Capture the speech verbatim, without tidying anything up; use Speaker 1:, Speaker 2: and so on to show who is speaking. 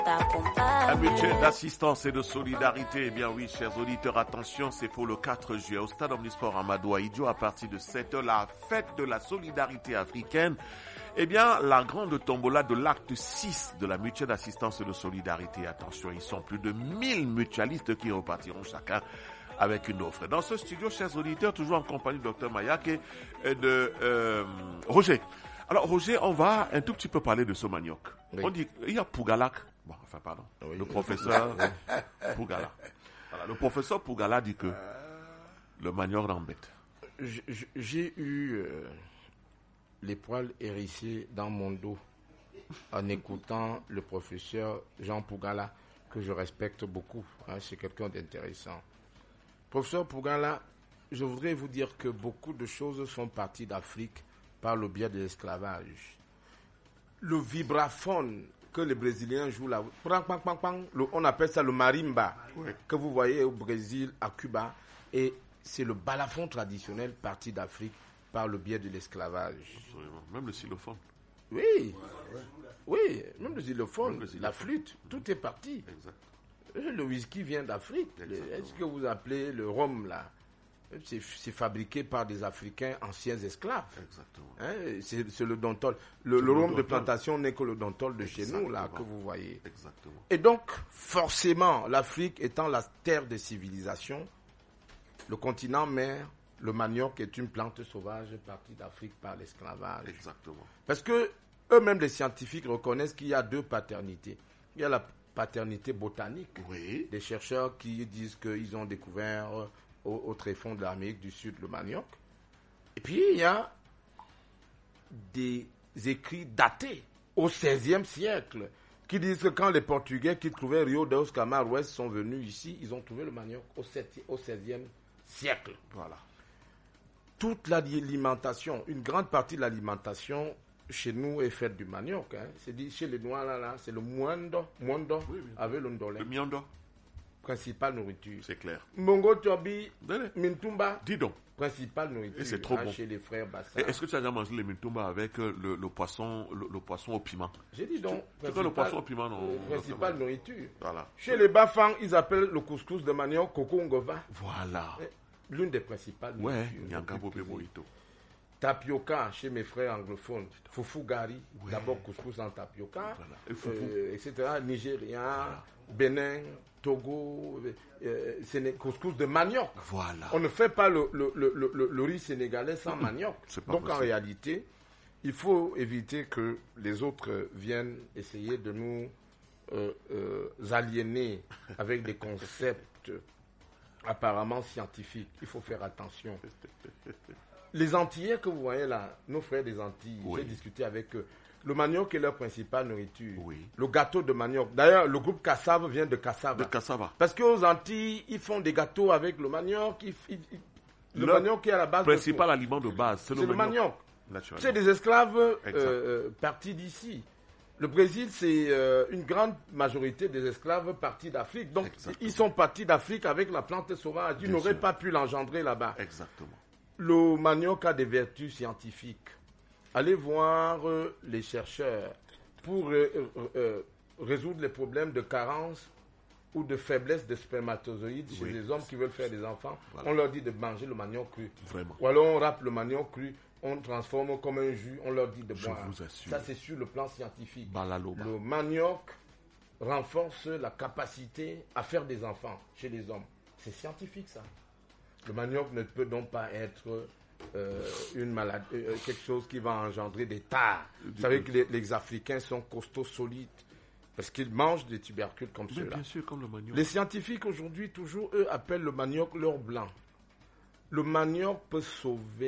Speaker 1: Un mutuel d'assistance et de solidarité. Eh bien oui, chers auditeurs, attention, c'est pour le quatre juillet au stade Omnisport Amadou Ahidjo à partir de sept heures, la fête de la solidarité africaine. Eh bien, la grande tombola de l'acte six de la mutuelle d'assistance et de solidarité. Attention, ils sont plus de mille mutualistes qui repartiront chacun avec une offre. Dans ce studio, chers auditeurs, toujours en compagnie du docteur Mayak et de euh, Roger. Alors, Roger, on va un tout petit peu parler de ce manioc. Oui. On dit, il y a Pougalak. Bon, enfin, pardon. Oui. Le professeur Pougala. Voilà, le professeur Pougala dit que le manioc l'embête.
Speaker 2: J'ai eu euh, les poils hérissés dans mon dos en écoutant le professeur Jean Pougala, que je respecte beaucoup. Hein, c'est quelqu'un d'intéressant. Professeur Pougala, je voudrais vous dire que beaucoup de choses sont parties d'Afrique par le biais de l'esclavage. Le vibraphone que les Brésiliens jouent là, on appelle ça le marimba, oui, que vous voyez au Brésil, à Cuba, et c'est le balafon traditionnel parti d'Afrique par le biais de l'esclavage.
Speaker 1: Absolument. Même le xylophone.
Speaker 2: Oui, ouais, ouais. Oui, même le xylophone, même le xylophone. La flûte, tout est parti. Exact. Le whisky vient d'Afrique. Est-ce que vous appelez le rhum là? C'est, c'est fabriqué par des Africains anciens esclaves. Exactement. Hein, c'est, c'est le dontol. Le, le rhum de plantation n'est que le dontol de Exactement. Chez nous, là, que vous voyez. Exactement. Et donc, forcément, l'Afrique étant la terre des civilisations, le continent mère, le manioc est une plante sauvage partie d'Afrique par l'esclavage. Exactement. Parce que eux-mêmes, les scientifiques, reconnaissent qu'il y a deux paternités. Il y a la paternité botanique, oui, des chercheurs qui disent qu'ils ont découvert Au, au tréfonds de l'Amérique du Sud, le manioc. Et puis, il y a des écrits datés au seizième siècle qui disent que quand les Portugais qui trouvaient Rio dos Camaroes sont venus ici, ils ont trouvé le manioc au seizième siècle. Voilà. Toute l'alimentation, une grande partie de l'alimentation chez nous est faite du manioc. Hein. C'est dit chez les Noirs, là, là, c'est le moindo, moindo oui, oui. avec le ndolé.
Speaker 1: Le miondo.
Speaker 2: Principale nourriture.
Speaker 1: C'est clair.
Speaker 2: Mongo Tobi, Mintumba.
Speaker 1: Dis donc.
Speaker 2: Principale nourriture.
Speaker 1: Et c'est trop
Speaker 2: hein,
Speaker 1: bon.
Speaker 2: Chez les frères Bassa.
Speaker 1: Et est-ce que tu as déjà mangé les Mintumba avec le, le, poisson, le, le poisson au piment?
Speaker 2: J'ai dit donc.
Speaker 1: C'est quoi le poisson au piment? Non,
Speaker 2: euh, principale nourriture.
Speaker 1: Voilà.
Speaker 2: Chez les Bafang, ils appellent le couscous de manioc Coco Ngova.
Speaker 1: Voilà.
Speaker 2: L'une des principales
Speaker 1: ouais, nourritures. Ouais,
Speaker 2: tapioca chez mes frères anglophones. Foufou gari, ouais. D'abord couscous en tapioca, voilà. euh, et cetera. Nigérien, voilà. Bénin, Togo, euh, c'est couscous de manioc.
Speaker 1: Voilà.
Speaker 2: On ne fait pas le, le, le, le, le riz sénégalais sans mmh. manioc. Donc possible. En réalité, il faut éviter que les autres viennent essayer de nous euh, euh, aliéner avec des concepts apparemment scientifiques. Il faut faire attention. Les Antillais que vous voyez là, nos frères des Antilles, oui. J'ai discuté avec eux. Le manioc est leur principale nourriture. Oui. Le gâteau de manioc. D'ailleurs, le groupe Cassava vient de Cassava.
Speaker 1: De Cassava.
Speaker 2: Parce qu'aux Antilles, ils font des gâteaux avec le manioc. Ils, ils, ils, le leur manioc est à la base.
Speaker 1: Le principal de aliment de base, c'est, c'est le manioc.
Speaker 2: manioc. C'est des esclaves euh, partis d'ici. Le Brésil, c'est euh, une grande majorité des esclaves partis d'Afrique. Donc, Exactement. Ils sont partis d'Afrique avec la plante sauvage. Ils Bien n'auraient sûr. Pas pu l'engendrer là-bas.
Speaker 1: Exactement.
Speaker 2: Le manioc a des vertus scientifiques. Allez voir euh, les chercheurs pour euh, euh, résoudre les problèmes de carence ou de faiblesse des spermatozoïdes chez oui. Les hommes qui veulent faire des enfants. Voilà. On leur dit de manger le manioc cru.
Speaker 1: Vraiment.
Speaker 2: Ou alors on râpe le manioc cru, on transforme comme un jus, on leur dit de boire.
Speaker 1: Je vous assure.
Speaker 2: Ça, c'est sur le plan scientifique.
Speaker 1: Balaloba.
Speaker 2: Le manioc renforce la capacité à faire des enfants chez les hommes. C'est scientifique, ça. Le manioc ne peut donc pas être euh, une maladie, euh, quelque chose qui va engendrer des tares. Vous savez que les, les Africains sont costauds, solides, parce qu'ils mangent des tubercules comme
Speaker 1: Mais
Speaker 2: ceux-là.
Speaker 1: Bien sûr, comme le manioc.
Speaker 2: Les scientifiques aujourd'hui, toujours, eux, appellent le manioc l'or blanc. Le manioc peut sauver